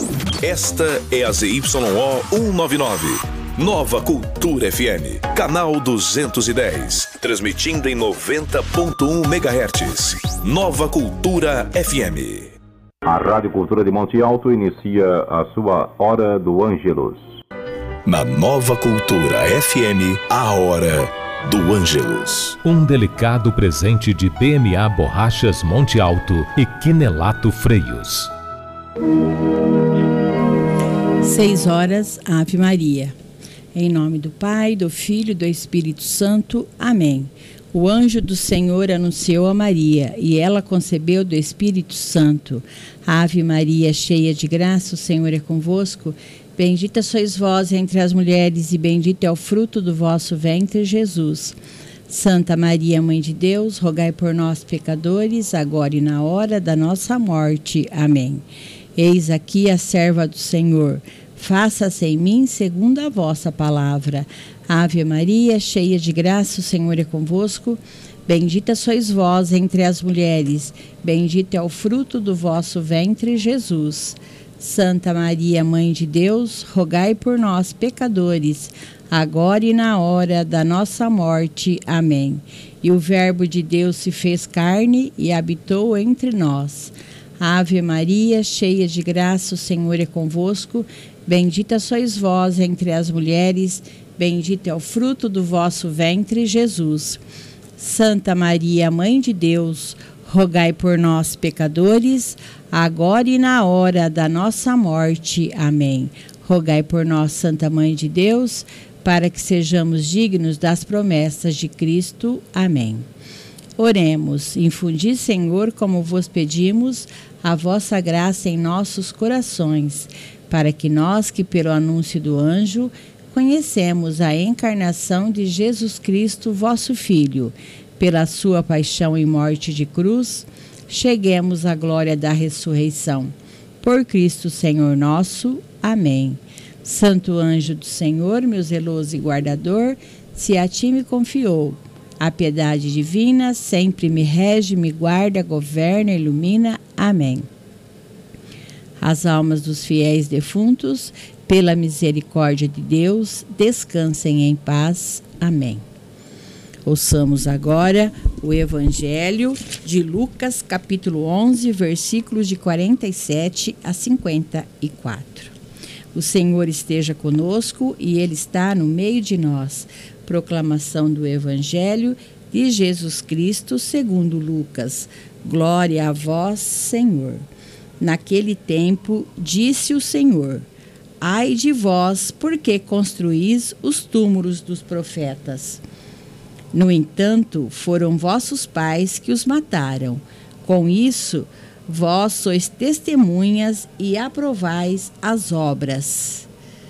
Esta é a ZYO 199. Nova Cultura FM, canal 210, transmitindo em 90.1 MHz. Nova Cultura FM. A Rádio Cultura de Monte Alto inicia a sua Hora do Ângelus. Na Nova Cultura FM, a Hora do Ângelus. Um delicado presente de BMA Borrachas Monte Alto e Quinelato Freios. 6 horas, Ave Maria. Em nome do Pai, do Filho e do Espírito Santo. Amém. O anjo do Senhor anunciou a Maria, e ela concebeu do Espírito Santo. Ave Maria, cheia de graça, o Senhor é convosco. Bendita sois vós entre as mulheres, e bendito é o fruto do vosso ventre, Jesus. Santa Maria, Mãe de Deus, rogai por nós, pecadores, agora e na hora da nossa morte. Amém. Eis aqui a serva do Senhor. Faça-se em mim segundo a vossa palavra. Ave Maria, cheia de graça, o Senhor é convosco. Bendita sois vós entre as mulheres, bendito é o fruto do vosso ventre, Jesus. Santa Maria, Mãe de Deus, rogai por nós, pecadores, agora e na hora da nossa morte. Amém. E o Verbo de Deus se fez carne e habitou entre nós. Ave Maria, cheia de graça, o Senhor é convosco. Bendita sois vós entre as mulheres, bendito é o fruto do vosso ventre, Jesus. Santa Maria, Mãe de Deus, rogai por nós, pecadores, agora e na hora da nossa morte. Amém. Rogai por nós, Santa Mãe de Deus, para que sejamos dignos das promessas de Cristo. Amém. Oremos. Infundi, Senhor, como vos pedimos, a vossa graça em nossos corações, para que nós, que pelo anúncio do anjo, conhecemos a encarnação de Jesus Cristo, vosso Filho, pela sua paixão e morte de cruz, cheguemos à glória da ressurreição. Por Cristo, Senhor nosso. Amém. Santo anjo do Senhor, meu zeloso e guardador, se a ti me confiou a piedade divina, sempre me rege, me guarda, governa, ilumina. Amém. As almas dos fiéis defuntos, pela misericórdia de Deus, descansem em paz. Amém. Ouçamos agora o Evangelho de Lucas, capítulo 11, versículos de 47 a 54. O Senhor esteja conosco e Ele está no meio de nós. Proclamação do Evangelho de Jesus Cristo segundo Lucas. Glória a vós, Senhor. Naquele tempo, disse o Senhor: ai de vós, porque construís os túmulos dos profetas. No entanto, foram vossos pais que os mataram. Com isso, vós sois testemunhas e aprovais as obras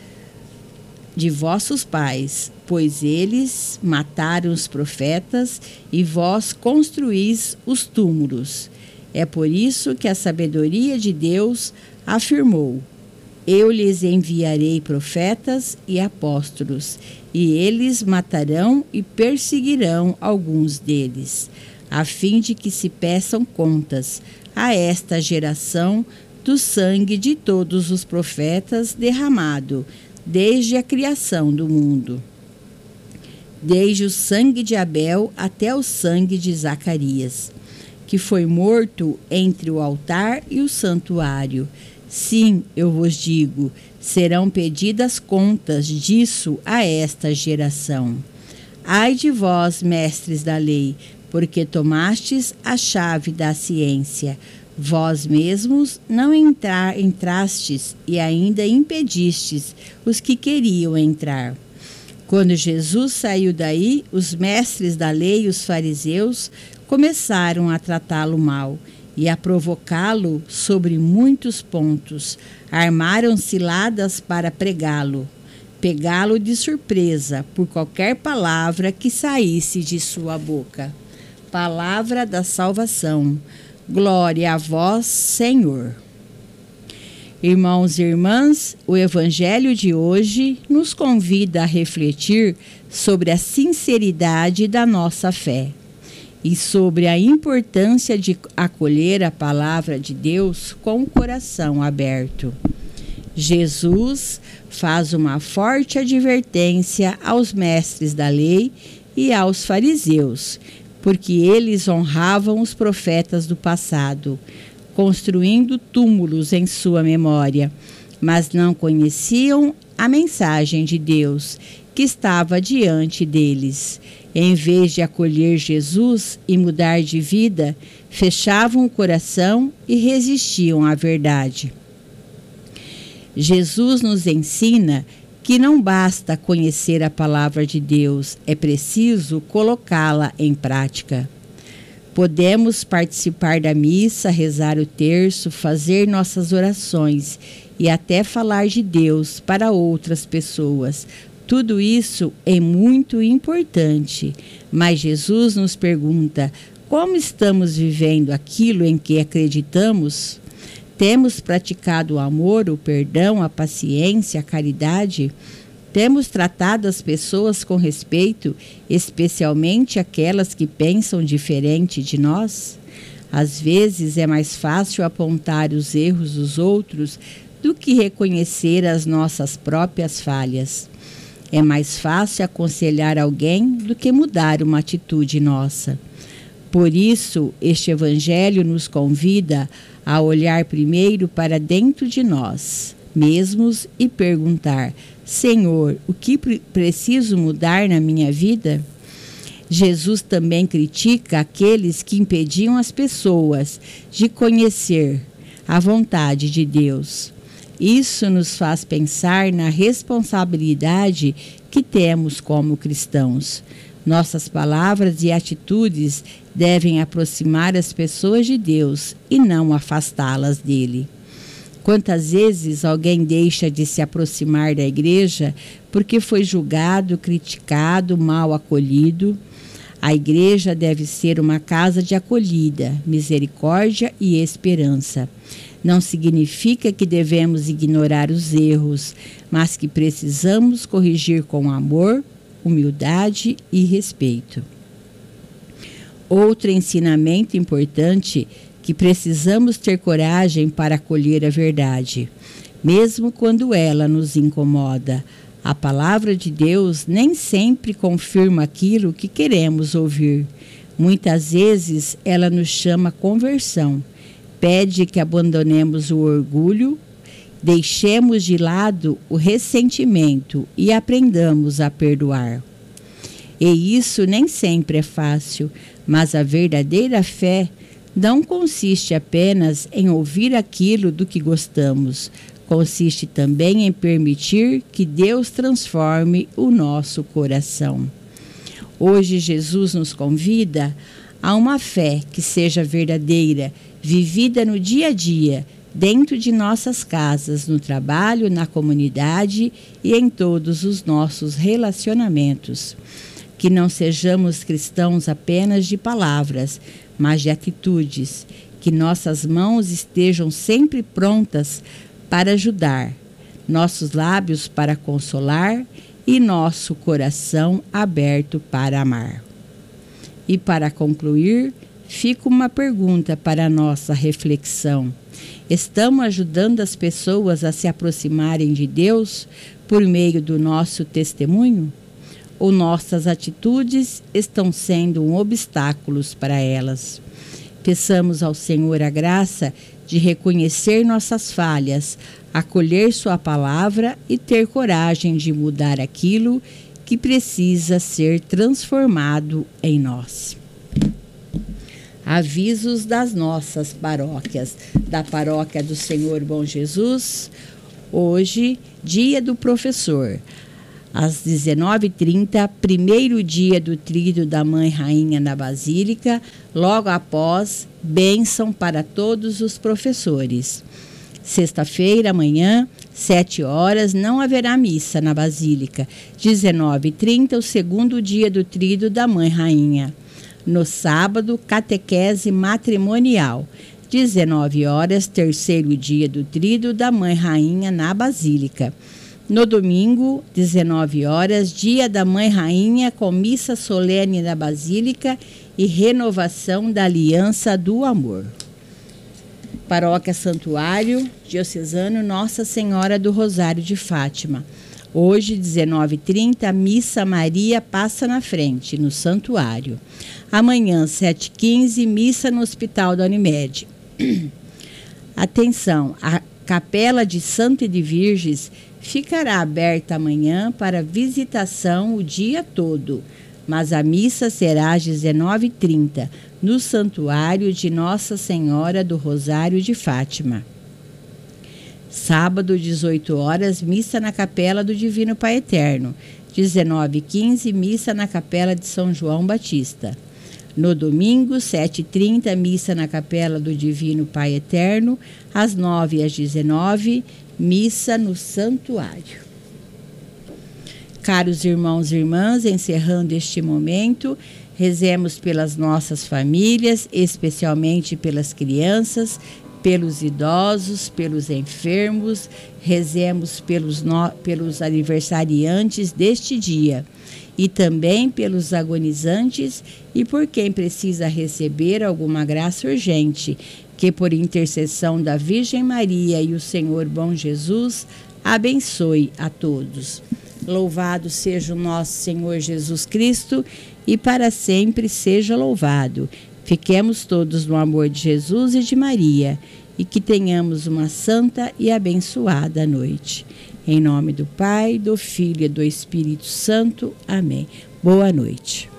de vossos pais, pois eles mataram os profetas e vós construís os túmulos. É por isso que a sabedoria de Deus afirmou: eu lhes enviarei profetas e apóstolos, e eles matarão e perseguirão alguns deles, a fim de que se peçam contas a esta geração do sangue de todos os profetas derramado desde a criação do mundo, desde o sangue de Abel até o sangue de Zacarias, que foi morto entre o altar e o santuário. Sim, eu vos digo, serão pedidas contas disso a esta geração. Ai de vós, mestres da lei, porque tomastes a chave da ciência. Vós mesmos não entrastes e ainda impedistes os que queriam entrar. Quando Jesus saiu daí, os mestres da lei e os fariseus começaram a tratá-lo mal e a provocá-lo sobre muitos pontos. Armaram ciladas para pegá-lo de surpresa por qualquer palavra que saísse de sua boca. Palavra da salvação. Glória a vós, Senhor. Irmãos e irmãs, o Evangelho de hoje nos convida a refletir sobre a sinceridade da nossa fé e sobre a importância de acolher a palavra de Deus com o coração aberto. Jesus faz uma forte advertência aos mestres da lei e aos fariseus, porque eles honravam os profetas do passado, construindo túmulos em sua memória, mas não conheciam a mensagem de Deus que estava diante deles. Em vez de acolher Jesus e mudar de vida, fechavam o coração e resistiam à verdade. Jesus nos ensina que não basta conhecer a palavra de Deus, é preciso colocá-la em prática. Podemos participar da missa, rezar o terço, fazer nossas orações e até falar de Deus para outras pessoas. Tudo isso é muito importante, mas Jesus nos pergunta: como estamos vivendo aquilo em que acreditamos? Temos praticado o amor, o perdão, a paciência, a caridade? Temos tratado as pessoas com respeito, especialmente aquelas que pensam diferente de nós? Às vezes é mais fácil apontar os erros dos outros do que reconhecer as nossas próprias falhas. É mais fácil aconselhar alguém do que mudar uma atitude nossa. Por isso, este Evangelho nos convida a olhar primeiro para dentro de nós mesmos e perguntar: Senhor, o que preciso mudar na minha vida? Jesus também critica aqueles que impediam as pessoas de conhecer a vontade de Deus. Isso nos faz pensar na responsabilidade que temos como cristãos. Nossas palavras e atitudes devem aproximar as pessoas de Deus e não afastá-las dele. Quantas vezes alguém deixa de se aproximar da igreja porque foi julgado, criticado, mal acolhido? A igreja deve ser uma casa de acolhida, misericórdia e esperança. Não significa que devemos ignorar os erros, mas que precisamos corrigir com amor, humildade e respeito. Outro ensinamento importante é que precisamos ter coragem para acolher a verdade, mesmo quando ela nos incomoda. A palavra de Deus nem sempre confirma aquilo que queremos ouvir. Muitas vezes ela nos chama à conversão, pede que abandonemos o orgulho, deixemos de lado o ressentimento e aprendamos a perdoar. E isso nem sempre é fácil, mas a verdadeira fé não consiste apenas em ouvir aquilo do que gostamos, consiste também em permitir que Deus transforme o nosso coração. Hoje Jesus nos convida a uma fé que seja verdadeira, vivida no dia a dia, dentro de nossas casas, no trabalho, na comunidade e em todos os nossos relacionamentos. Que não sejamos cristãos apenas de palavras, mas de atitudes, que nossas mãos estejam sempre prontas para ajudar, nossos lábios para consolar e nosso coração aberto para amar. E para concluir, fica uma pergunta para a nossa reflexão. Estamos ajudando as pessoas a se aproximarem de Deus por meio do nosso testemunho? Ou nossas atitudes estão sendo um obstáculo para elas? Peçamos ao Senhor a graça de reconhecer nossas falhas, acolher sua palavra e ter coragem de mudar aquilo que precisa ser transformado em nós. Avisos das nossas paróquias. Da Paróquia do Senhor Bom Jesus, hoje, dia do professor. Às 19h30, primeiro dia do tríduo da Mãe Rainha na Basílica, logo após, bênção para todos os professores. Sexta-feira, amanhã, 7h, não haverá missa na Basílica. 19h30, o segundo dia do tríduo da Mãe Rainha. No sábado, catequese matrimonial. 19h, terceiro dia do tríduo da Mãe Rainha na Basílica. No domingo, 19h, dia da Mãe Rainha com missa solene na Basílica e renovação da Aliança do Amor. Paróquia Santuário Diocesano Nossa Senhora do Rosário de Fátima. Hoje, 19h30, a Missa Maria Passa na Frente, no Santuário. Amanhã, 7h15, missa no Hospital da Unimed. Atenção, a Capela de Santo e de Virgens ficará aberta amanhã para visitação o dia todo, mas a missa será às 19h30, no Santuário de Nossa Senhora do Rosário de Fátima. Sábado, 18 horas, missa na Capela do Divino Pai Eterno. 19h15, missa na Capela de São João Batista. No domingo, 7h30, missa na Capela do Divino Pai Eterno. Às 9h e às 19h, missa no Santuário. Caros irmãos e irmãs, encerrando este momento, rezemos pelas nossas famílias, especialmente pelas crianças, pelos idosos, pelos enfermos, rezemos pelos aniversariantes deste dia e também pelos agonizantes e por quem precisa receber alguma graça urgente, que por intercessão da Virgem Maria e o Senhor bom Jesus, abençoe a todos. Louvado seja o nosso Senhor Jesus Cristo e para sempre seja louvado. Fiquemos todos no amor de Jesus e de Maria e que tenhamos uma santa e abençoada noite. Em nome do Pai, do Filho e do Espírito Santo. Amém. Boa noite.